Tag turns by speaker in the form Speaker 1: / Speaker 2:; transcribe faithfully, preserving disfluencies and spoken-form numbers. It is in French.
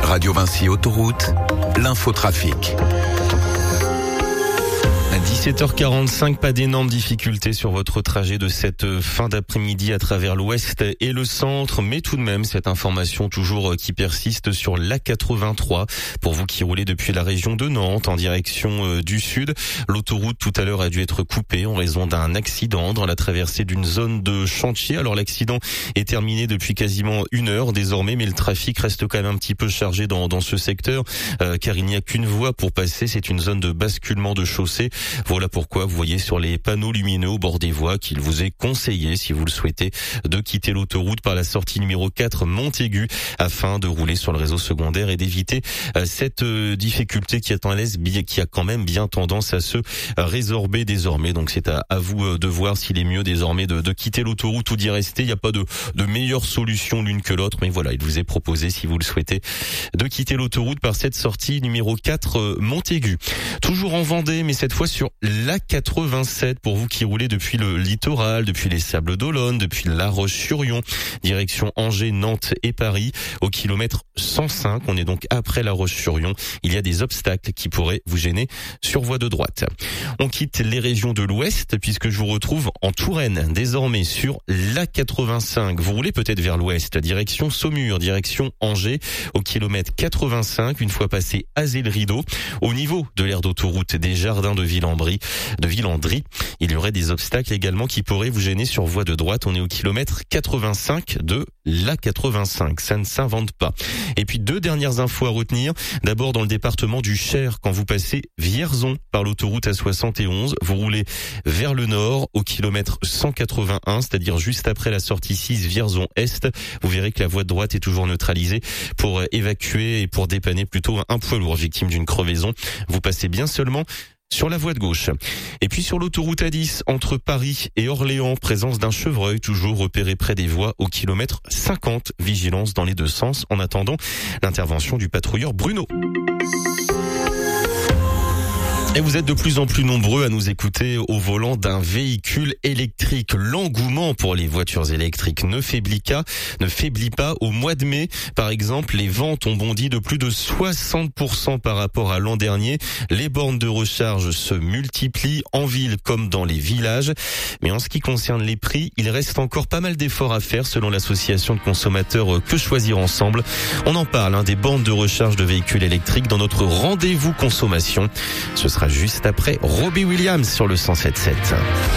Speaker 1: Radio Vinci Autoroute, l'infotrafic.
Speaker 2: À dix-sept heures quarante-cinq, pas d'énormes difficultés sur votre trajet de cette fin d'après-midi à travers l'ouest et le centre, mais tout de même cette information toujours qui persiste sur l'A quatre-vingt-trois. Pour vous qui roulez depuis la région de Nantes en direction du sud, l'autoroute tout à l'heure a dû être coupée en raison d'un accident dans la traversée d'une zone de chantier. Alors l'accident est terminé depuis quasiment une heure désormais, mais le trafic reste quand même un petit peu chargé dans, dans ce secteur euh, car il n'y a qu'une voie pour passer. C'est une zone de basculement de chaussée. Voilà pourquoi vous voyez sur les panneaux lumineux au bord des voies qu'il vous est conseillé, si vous le souhaitez, de quitter l'autoroute par la sortie numéro quatre Montaigu afin de rouler sur le réseau secondaire et d'éviter cette difficulté qui a, qui a quand même bien tendance à se résorber désormais. Donc c'est à, à vous de voir s'il est mieux désormais de, de quitter l'autoroute ou d'y rester. Il n'y a pas de, de meilleure solution l'une que l'autre, mais voilà, il vous est proposé, si vous le souhaitez, de quitter l'autoroute par cette sortie numéro quatre Montaigu. Toujours en Vendée, mais cette fois sur l'A quatre-vingt-sept pour vous qui roulez depuis le littoral, depuis les Sables d'Olonne, depuis La Roche-sur-Yon, direction Angers, Nantes et Paris, au kilomètre cent cinq. On est donc après La Roche-sur-Yon. Il y a des obstacles qui pourraient vous gêner sur voie de droite. On quitte les régions de l'Ouest puisque je vous retrouve en Touraine, désormais sur l'A quatre-vingt-cinq. Vous roulez peut-être vers l'Ouest, direction Saumur, direction Angers, au kilomètre quatre-vingt-cinq, une fois passé Azay-le-Rideau. Au niveau de l'aire d'autoroute des Jardins de Villandry, de Villandry, il y aurait des obstacles également qui pourraient vous gêner sur voie de droite. On est au kilomètre quatre-vingt-cinq de l'A quatre-vingt-cinq. Ça ne s'invente pas. Et puis deux dernières infos à retenir. D'abord dans le département du Cher, quand vous passez Vierzon par l'autoroute A soixante et onze, vous roulez vers le nord au kilomètre cent quatre-vingt-un, c'est-à-dire juste après la sortie six Vierzon Est. Vous verrez que la voie de droite est toujours neutralisée pour évacuer et pour dépanner plutôt un poids lourd victime d'une crevaison. Vous passez bien seulement sur la voie de gauche. Et puis sur l'autoroute A dix, entre Paris et Orléans, présence d'un chevreuil toujours repéré près des voies au kilomètre cinquante. Vigilance dans les deux sens en attendant l'intervention du patrouilleur Bruno. Et vous êtes de plus en plus nombreux à nous écouter au volant d'un véhicule électrique. L'engouement pour les voitures électriques ne faiblit pas, ne faiblit pas. Au mois de mai, par exemple, les ventes ont bondi de plus de soixante pour cent par rapport à l'an dernier. Les bornes de recharge se multiplient en ville comme dans les villages. Mais en ce qui concerne les prix, il reste encore pas mal d'efforts à faire selon l'association de consommateurs Que Choisir Ensemble. On en parle, hein, des bornes de recharge de véhicules électriques dans notre rendez-vous consommation. Ce sera juste après Robbie Williams sur le cent sept sept.